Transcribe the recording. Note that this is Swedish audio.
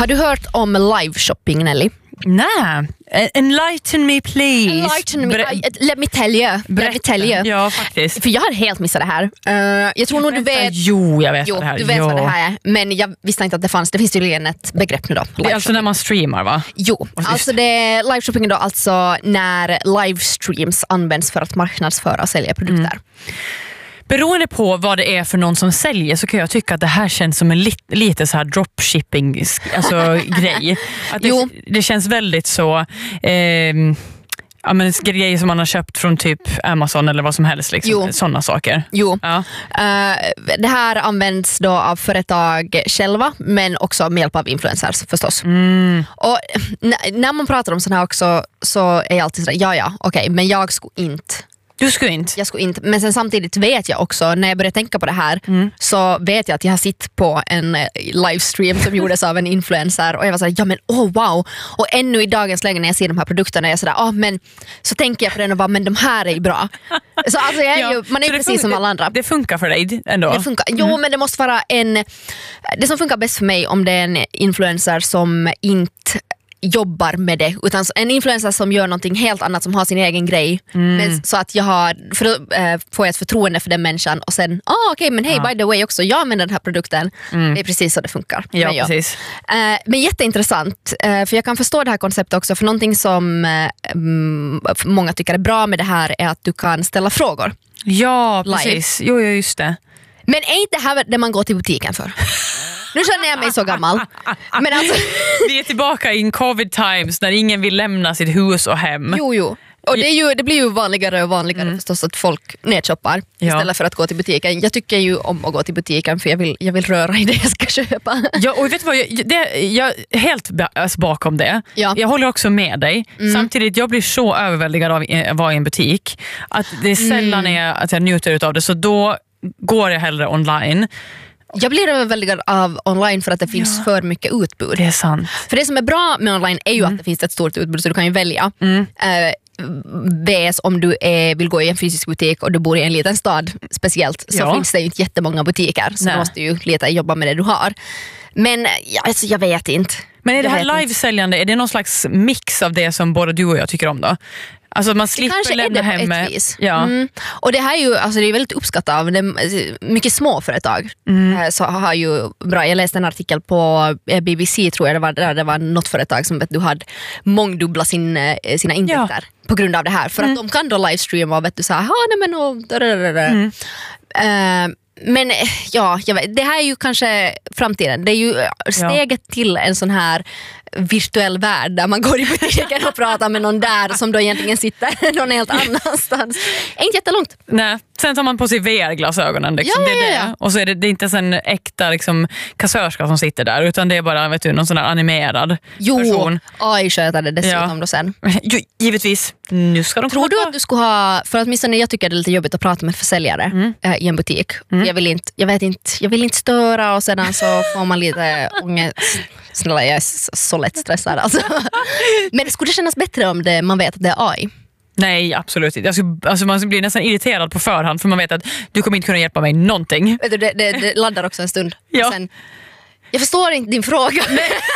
Har du hört om live shopping, Nelly? Nej, enlighten me please. Enlighten me. Let me tell you. Ja, faktiskt. För jag hade helt missat det här. Jag tror nog du vet. Jo, jag vet vad det här är. Du vet vad det här är. Men jag visste inte att det fanns. Det finns tydligen ett begrepp nu då. Det är alltså när man streamar, va? Jo, alltså det är live shopping då, alltså när livestreams används för att marknadsföra och sälja produkter. Beroende på vad det är för någon som säljer så kan jag tycka att det här känns som en lite så här dropshipping grej. Att det känns väldigt så grejer som man har köpt från typ Amazon eller vad som helst liksom. Sådana saker. Ja. Det här används då av företag själva, men också med hjälp av influencers förstås. Och när man pratar om sådana här också så är jag alltid sådär, okej, men jag skulle inte. Du skulle inte. Jag skulle inte, men sen samtidigt vet jag också, när jag börjar tänka på det här så vet jag att jag har sitt på en livestream som gjordes av en influencer och jag var sådär, wow. Och ännu i dagens läge när jag ser de här produkterna är jag sådär, men så tänker jag på den och bara, men de här är ju bra. Så alltså man är ju precis som alla andra. Det funkar för dig ändå? Det funkar. Men det måste vara det som funkar bäst för mig om det är en influencer som inte jobbar med det, utan en influencer som gör någonting helt annat, som har sin egen grej, men så att jag får ett förtroende för den människan och sen, men hej, by the way också, jag använder den här produkten. Det är precis så det funkar. Precis. Men jätteintressant, för jag kan förstå det här konceptet också, för någonting som många tycker är bra med det här är att du kan ställa frågor. Ja, precis. Jo, just det. Men är inte det här det man går till butiken för? Nu känner jag mig så gammal. Men alltså vi är tillbaka i covid times när ingen vill lämna sitt hus och hem. Jo. Och det blir ju vanligare och vanligare förstås att folk nedshoppar istället för att gå till butiken. Jag tycker ju om att gå till butiken för jag vill röra i det jag ska köpa. Ja, och vet du vad, jag är helt bakom det. Ja. Jag håller också med dig. Samtidigt, jag blir så överväldigad av att vara i en butik att det sällan är att jag njuter av det, så då går jag hellre online. Jag blir överväldigad av online för att det finns för mycket utbud. Det är sant. För det som är bra med online är ju att det finns ett stort utbud, så du kan ju välja. Om du vill gå i en fysisk butik och du bor i en liten stad speciellt, så finns det ju inte jättemånga butiker, så du måste ju lite jobba med det du har. Men jag vet inte. Men är det här livesäljande, är det någon slags mix av det som både du och jag tycker om då? Alltså man slipper lämna hem. Och det här är ju, alltså det är väldigt uppskattat av mycket små företag. Så har ju bra. Jag läste en artikel på BBC, tror jag det var, där det var något företag som du hade mångdubbla sina intäkter på grund av det här, för att de kan då livestreama och vet du så här, men jag vet, det här är ju kanske framtiden. Det är ju steget till en sån här virtuell värld där man går i butiken och pratar med någon där som då egentligen sitter någon helt annanstans. Inte jättelångt. Nej, sen tar man på sig VR-glasögonen liksom. Det är det. Och så är det inte en äkta liksom kassörska som sitter där, utan det är bara, vet du, någon sån där animerad person. AI sköter det dessutom då sen. Jo, givetvis. Nu ska de Tror du att du skulle ha, för att åtminstone jag tycker det är lite jobbigt att prata med försäljare i en butik. Jag vill inte störa, och sedan så får man lite ångest. Snälla, jag är så lätt stressad alltså. Men det skulle kännas bättre om man vet att det är AI. Nej, absolut inte. Man blir nästan irriterad på förhand, för man vet att du kommer inte kunna hjälpa mig någonting. Vet du, det laddar också en stund. Ja. Sen, jag förstår inte din fråga.